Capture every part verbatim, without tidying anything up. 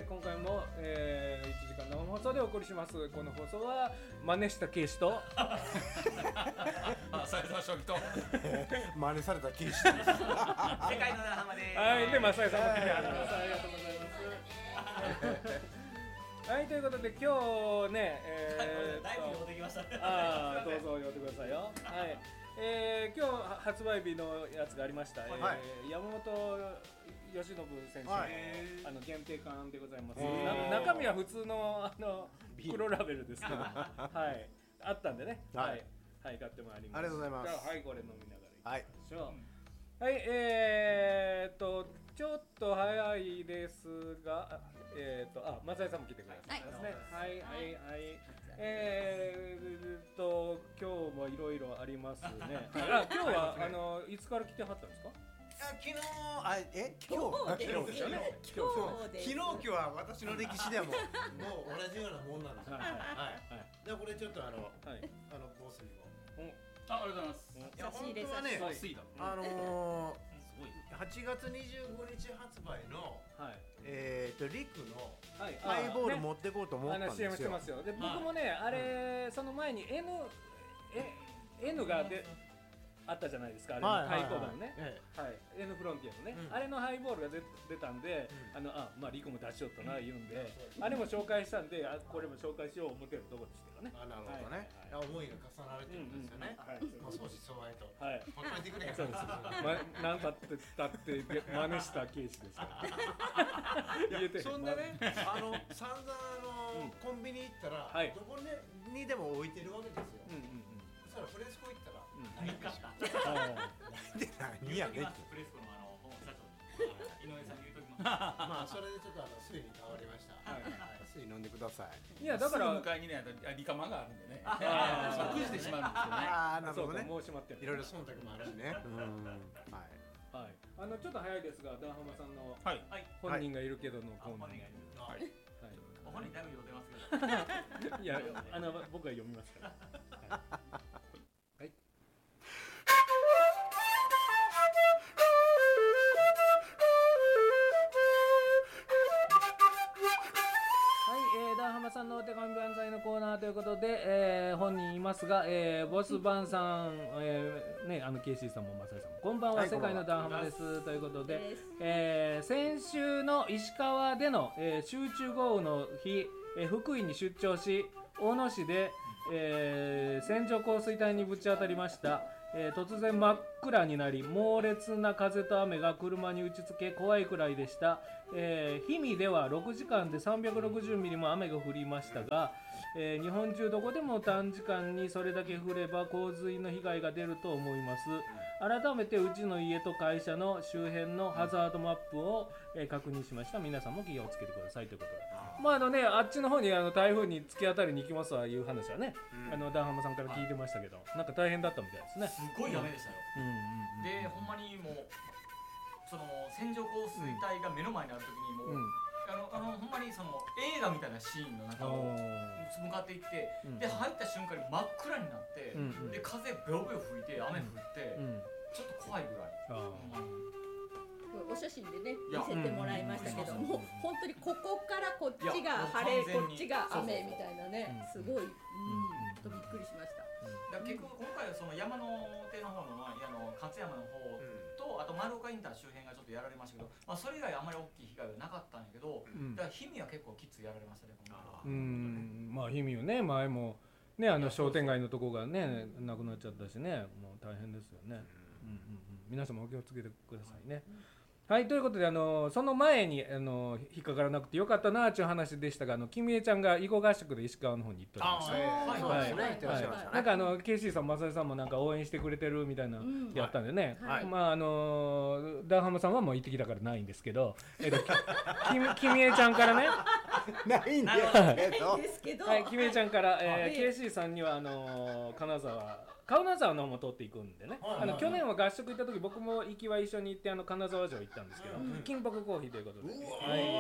、今回も、えー、いちじかん生放送でお送りします。この放送は真似したケイシとあ、斉藤将棋と真似されたケイシです。世界の長浜です。 はい、で、マサイさんも来てあります。ありがとうございます。はい、ということで今日ね、えー、 だいぶ呼んできましたね。 ああ、どうぞ呼んでくださいよ。はい。えー、今日発売日のやつがありました、はいえー、山本由伸選手の、はい、あの限定缶でございます。な中身は普通のあの黒ラベルですけど、はい、あったんでね、はい、はい、買ってまいります。 ありがとうございます。 はい、これ飲みながらいきましょう。 はい、 はい、えーっとちょっと早いですが、えーっとあ、松井さんも来てくださいますね。はいはいはい。えーっと今日もいろいろありますね。あ、今日はあのいつから来てはったんですか？ 昨日あえ今日昨日ですよね。 今日昨日今日は私の歴史でももう同じようなもんなんですよ。はいはい。でこれちょっとあのあのボスにも。 あ、ありがとうございます。 いや本当はね、あのはちがつにじゅうごにち発売のえっとリクのハイボール持ってこうと思ったんですよ。 してますよ。で僕もねあれその前に N N がであったじゃないですか、あれのハイボールのね、はい、N フロンティアのね、あれのハイボールが出たんで、あのあまあリクも出しようとな言うんで、あれも紹介したんで、あこれも紹介しよう思ってるところでしたよね。 あ、なるほどね。思いが重なるってことですよね。相思相愛と。はい。ほっといてくれ。 そうです。なんたってたって真似したケースですから。 言えて。そんなね、あの散々あのコンビニ行ったらどこにでも置いてるわけですよ。そしたらフレスコ行ったら。 ないかった。 何やねん。 フレスコのあの社長井上さんに言うときます。 まあそれでちょっとあの水に変わりました。水飲んでください。 いやだから向かいにねリカマがあるんでね。 閉じてしまうんですよね。 ああなるほどね。 もう閉まってる。 いろいろ忖度もあるしね。 はいはい。あのちょっと早いですがダンハマさんの本人がいるけどのコーナー。 はい。本人だいぶ読んでますけど。 いやあの僕が読みますから。さんのお手紙万歳のコーナーということで、えー、本人いますが、えー、ボスバンさん、えー、ね、あの ケーシー さんもマサイさんもこんばんは、はい、世界のダンハマですということで、えー、先週の石川での、えー、集中豪雨の日、えー、福井に出張し大野市で、えー、線状降水帯にぶち当たりました。えー、突然真っ暗になり猛烈な風と雨が車に打ちつけ怖いくらいでした。えー、氷見ではろくじかんでさんびゃくろくじゅうミリも雨が降りましたが、えー、日本中どこでも短時間にそれだけ降れば洪水の被害が出ると思います。改めてうちの家と会社の周辺のハザードマップを、えー、確認しました。皆さんも気をつけてくださいということで、まああのね、あっちの方にあの台風に突き当たりに行きますわいう話はね、うん、あのダンハマさんから聞いてましたけど、なんか大変だったみたいですね。 すごい雨でしたよ。でほんまにもうその線状降水帯が目の前にある時にもう、うん、あのあのほんまにその映画みたいなシーンの中を向かっていって、うん、で入った瞬間に真っ暗になって、うん、で風ベロベロ吹いて雨降って、うん、ちょっと怖いぐらい。 お写真でね見せてもらいましたけども、本当にここからこっちが晴れこっちが雨みたいなね、すごい、うん、とびっくりしました。 だ結局今回はその山の手の方のあの勝山の方と、あと丸岡インター周辺がちょっとやられましたけど、まあそれ以外あんまり大きい被害はなかったんやけど、だから氷見は結構きついやられましたね今回は。 うん、まあ氷見はね前もねあの商店街のとこがねなくなっちゃったしね、もう大変ですよね。うんうんうん、皆さんもお気をつけてくださいね。はい、ということであのその前にあの引っかからなくてよかったなーっていう話でしたが、あの君江ちゃんが囲碁合宿で石川の方に行っておりました。はいはい。なんかあの ケーシー さんマサイさんもなんか応援してくれてるみたいなやったんでね。はい、まああのダンハマさんはもう行ってきたからないんですけど、えっと君江ちゃんからね。 ないんですけど。 はい、君江ちゃんから、えー、ケーシー さんにはあの金沢。金沢の方も通っていくんでね、あの去年は合宿行った時僕も行きは一緒に行ってあの金沢城行ったんですけど、金箔コーヒーということで、 うわーめっ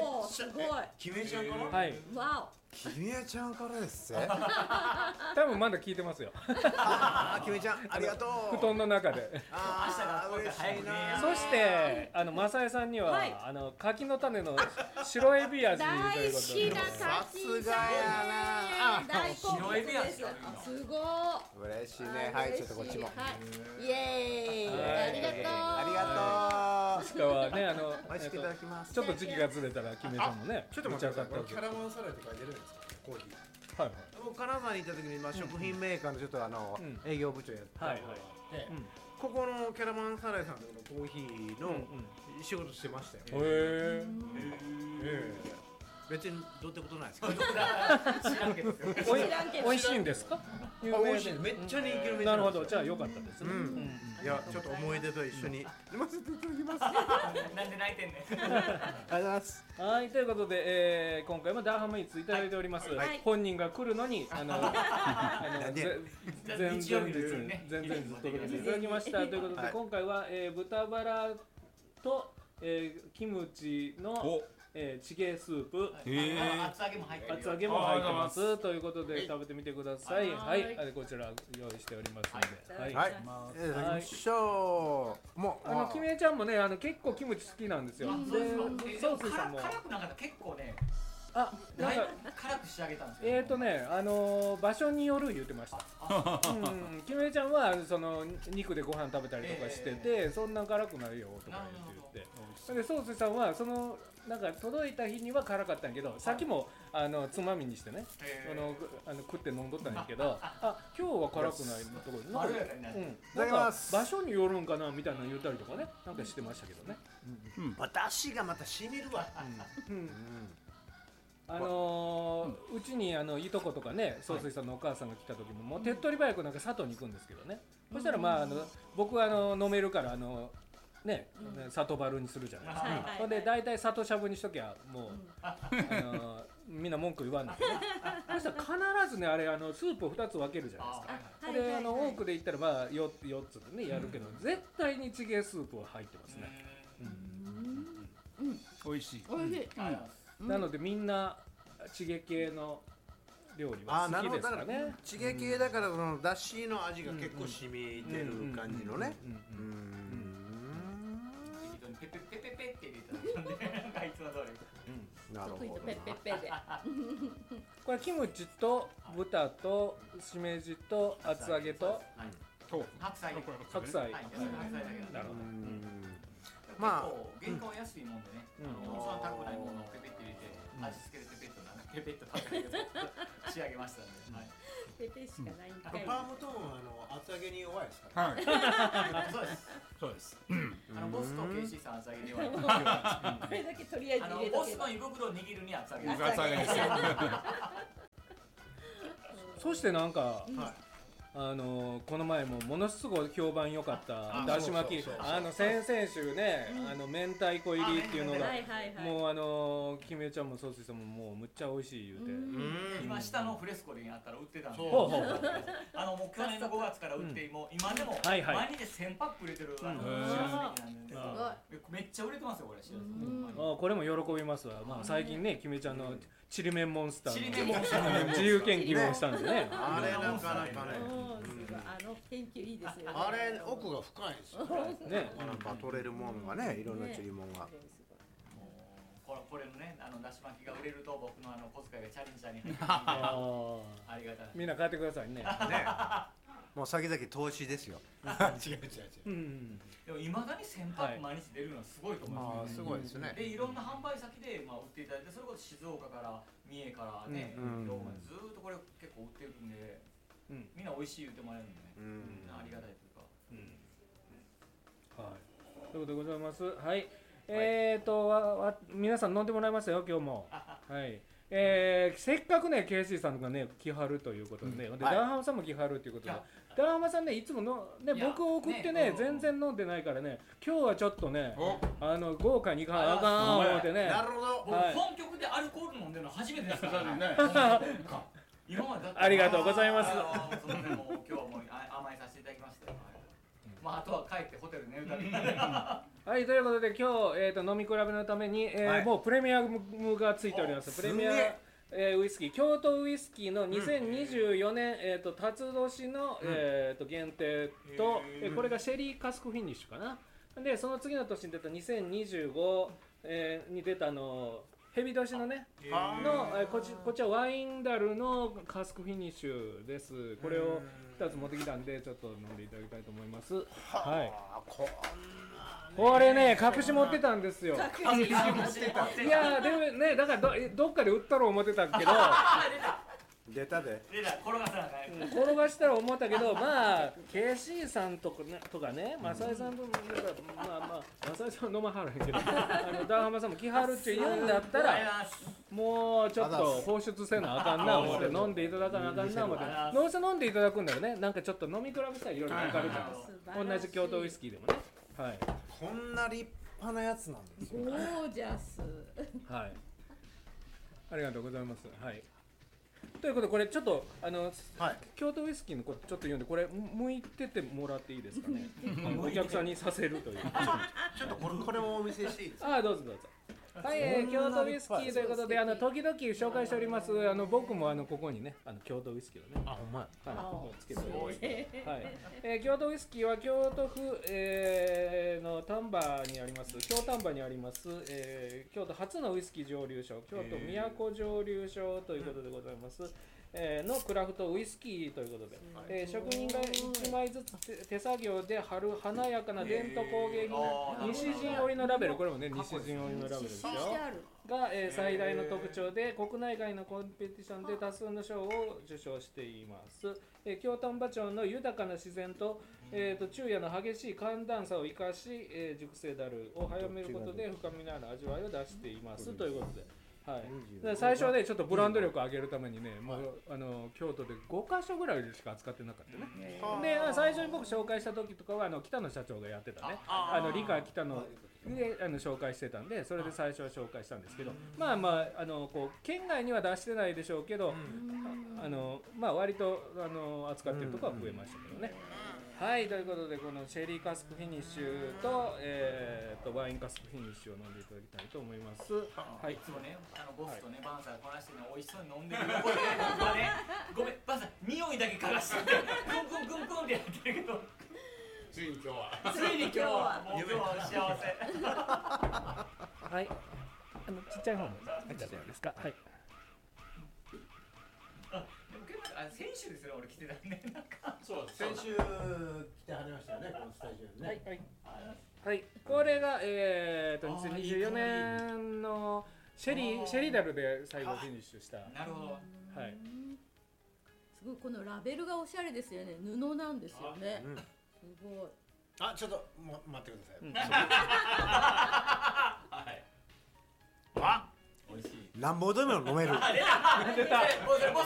おお、すごい。 キメちゃんから？ はい。 わキメちゃんからですね。 多分まだ聞いてますよ。 ああ、キメちゃん、ありがとう。 布団の中で。 ああ、嬉しいな。 そしてあのマサエさんにはあの柿の種の白エビ味ということで。 さすがやな。 大好物です。すごい。 嬉しいね。はい、ちょっとこっちも。 イエーイ。ありがとう。 ありがとう。 石川ね、あの美味しくいただきます。 ちょっと時期がずれたらキメさんもね。 ちょっと待ってください。キャラマンサラダって書いてるんですか？コーヒー。はいはい。僕金沢に行った時にまあ食品メーカーのちょっとあの営業部長やって、ここのキャラマンサラダさんのコーヒーの仕事してましたよ。へえ。別にどうってことないですけど。 知らんけど。 美味しいんですか？ 美味しい。めっちゃ人気の店。 なるほど。じゃあ良かったですね。 いや、ちょっと思い出と一緒に飲ませていただきます。 なんで泣いてんねん。 ありがとうございます。 はい、ということで、えー、今回もダーハムについていただいております。本人が来るのに、あの、あの、前々日、前々日届けていただきました。ということで、今回は、えー、豚バラと、えー、キムチの。えー、チゲスープ、 厚揚げも入ってる。 厚揚げも入ってますということで食べてみてください。はい、こちら用意しておりますので、はい、 はい、いただきましょう。もうあのキメちゃんもね、あの結構キムチ好きなんですよ。 で、ソースさんも辛くなかった結構ね。 あ、なんか辛く仕上げたんですよ。 えっとね、あの場所による言ってました。うん、キメちゃんはその肉でご飯食べたりとかしてて、そんな辛くないよとか言って言って。で、ソースさんはそのなんか届いた日には辛かったんやけど、さっきもあのつまみにしてね、あのあの食って飲んどったんやけど、あ、今日は辛くないところなんか、うん、なんか場所によるんかなみたいなの言ったりとかね、なんかしてましたけどね。 私がまた染みるわ。 あのー、うちにあのいとことかね、総帥さんのお母さんが来た時ももう手っ取り早くなんか里に行くんですけどね。そしたらまああの僕はあの飲めるからあの。ね、里バルにするじゃないですか。ほんで大体里しゃぶにしときゃもう、あのみんな文句言わんのでね。そしたら必ずねあれあのスープをふたつ分けるじゃないですか。であの多くで言ったらまあよっつでねやるけど、絶対にチゲスープは入ってますね。 美味しい。 美味しい。 なのでみんなチゲ系の料理は好きですからね。 チゲ系だからそのだしの味が結構染みてる感じのね。 ペペペペペって入れたんで、なんかいつも通り。 なるほど。 ペペペで。 これキムチと豚としめじと厚揚げと白菜。 白菜。 なるほど。 まあ結構原価は安いもんでね。そんな高くないものをペペって入れて味付けでペペッとなんかペペッと食べて仕上げましたんで。 ペペしかないんかい。 パームトーンはあの厚揚げに弱いですか。 はい。 そうです。 そうです。 あのボスとケイシーさん厚揚げに弱い。 これだけとりあえず入れとけば。 ボスの胃袋を握るに厚揚げ。 厚揚げですよ。 そしてなんか。あのこの前もものすごい評判良かっただし巻き、あの先々週ね、あの明太子入りっていうのがもうあのキメちゃんもソースさんももうむっちゃ美味しい言うて、 今下のフレスコにあったら売ってたんで、あのもう去年のごがつから売っても今でも毎日せんパック売れてるあのしらすネギなんで、めっちゃ売れてますよこれしらすネギ。 あこれも喜びますわ。まあ最近ねキメちゃんのちりめんモンスターの自由研究をしたんでね。 あれなかなかね。 あの研究いいですよね。 あれ奥が深いですよね。 なんか取れるもんがね、いろんなちりもんが。 これこれのね、あのだし巻きが売れると僕のあの小遣いがチャレンジャーに入ってくるんで、ありがたい。 みんな買ってくださいね。ね。 もう先々投資ですよ。違う違う違う。でもいまだにせんパック毎日出るのはすごいと思います。 すごいですね。 でいろんな販売先でまあ売っていただいて、それこそ静岡から三重からね、ずっとこれ結構売ってるんで。みんな美味しい言ってもらえるんでね、ありがたいというか。 はい、ということでございます。はい、えーとわわ皆さん飲んでもらいましたよ今日も。はい、えー、せっかくねケイシーさんがね来はるということでね、でダーハムさんも来はるということで、ダーハムさんねいつものね僕を送ってね全然飲んでないからね、今日はちょっとねあの豪華にいかなあかん思ってね。 なるほど。 僕本局でアルコール飲んでるの初めてですからね。今までありがとうございます。 今日はもう甘えさせていただきましたよ。 まああとは帰ってホテル寝るだけはい、ということで今日、えー、と飲み比べのために、えーはい、もうプレミアムがついております。プレミア、えー、ウイスキー京都ウイスキーのにせんにじゅうよねん、うん、えー、と辰年の、うん、えー、と限定と、えー、これがシェリーカスクフィニッシュかな。でその次の年に出たにせんにじゅうご、えー、に出たのヘビ年のねの、えー、こっちこっちはワインダルのカスクフィニッシュです。これをふたつ持ってきたんでちょっと飲んでいただきたいと思います。はい。これね隠し持ってたんですよ。 隠し持ってた。いやでもねだから ど, どっかで売ったろう思ってたけど。 出たで出た転がさなかい、うん、転がしたら思ったけどまあ ケーシー さんとかねとかねマサイさんとかまあまあマサイさんは飲まはらへんけどあのダーハマさんも来はるって言うんだったらもうちょっと放出せなあかんな思って飲んでいただかなあかんな思ってどうせ飲んでいただくんだよねなんかちょっと飲み比べしたらいろいろ分かるじゃん同じ京都ウイスキーでもねはいこんな立派なやつなんですよゴージャスはいありがとうございますはいということでこれちょっとあの、はい、京都ウイスキーのことちょっと読んでこれ向いててもらっていいですかねお客さんにさせるというちょっとこれこれもお見せしていいですかああどうぞどうぞはい、えー、京都ウイスキーということであの時々紹介しておりますあの僕もあのここにねあの京都ウイスキーをねあほんまやはいつけておりますはいえー、京都ウイスキーは京都府、えー、の丹波にあります京丹波にあります、えー、京都初のウイスキー蒸留所京都都蒸留所ということでございます、えー、のクラフトウイスキーということで、えー、職人がいちまいずつ手作業で貼る華やかな伝統工芸品西陣織のラベルこれもね西陣織のラベルですよが、えー、最大の特徴で国内外のコンペティションで多数の賞を受賞しています、えー、京丹波町の豊かな自然と、えー、と昼夜の激しい寒暖差を生かし、えー、熟成ダルを早めることで深みのある味わいを出していますということではい、最初はねちょっとブランド力を上げるためにねもうあの京都でごかしょぐらいでしか扱ってなかったねで最初に僕紹介した時とかはあの北野社長がやってたねあの理科北野であの紹介してたんでそれで最初は紹介したんですけどまあまああのこう県外には出してないでしょうけどあのまあ割とあの扱ってるところは増えましたけどねはいということでこのシェリーカスクフィニッシュと、えー、とワインカスクフィニッシュを飲んでいただきたいと思います。 はい。いつもねあのボスとね、はい、バンさんこなしてね美味しそうに飲んでる横で僕はねごめんバンさん匂いだけ嗅がしててクンクンクンクンってやってるけどついに今日はついに今日はもう今日は幸せはいあのちっちゃい方も入っちゃってるんですかはいあ先週ですよ俺来てたんでなんかそう先週来てはりましたよねこのスタジオにねはい、はい、これがえーとにせんにじゅうよねんのシェリーシェリダルで最後フィニッシュしたなるほどはいすごいこのラベルがおしゃれですよね布なんですよね、うん、すごいあちょっと、ま、待ってください、うん、はいあ美味しいなんぼでも飲める出た出たボスボス